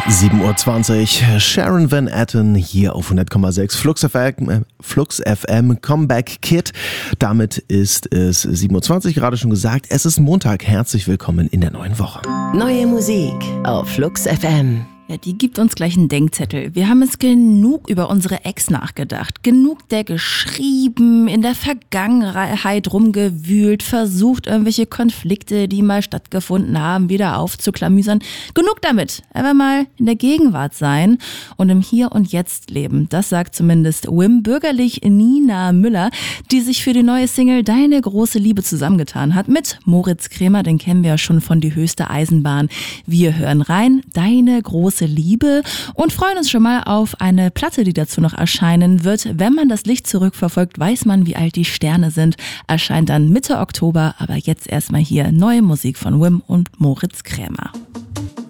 7:20 Uhr, Sharon Van Etten hier auf 100,6 Flux FM Comeback Kid. Damit ist es 7:20 Uhr, gerade schon gesagt. Es ist Montag. Herzlich willkommen in der neuen Woche. Neue Musik auf Flux FM. Ja, die gibt uns gleich einen Denkzettel. Wir haben es genug über unsere Ex nachgedacht. Genug der geschrieben, in der Vergangenheit rumgewühlt, versucht, irgendwelche Konflikte, die mal stattgefunden haben, wieder aufzuklamüsern. Genug damit. Einfach mal in der Gegenwart sein und im Hier und Jetzt leben. Das sagt zumindest Wim, bürgerlich Nina Müller, die sich für die neue Single Deine große Liebe zusammengetan hat mit Moritz Krämer. Den kennen wir ja schon von Die höchste Eisenbahn. Wir hören rein. Deine große Liebe und freuen uns schon mal auf eine Platte, die dazu noch erscheinen wird. Wenn man das Licht zurückverfolgt, weiß man, wie alt die Sterne sind. Erscheint dann Mitte Oktober, aber jetzt erstmal hier neue Musik von Wim und Moritz Krämer.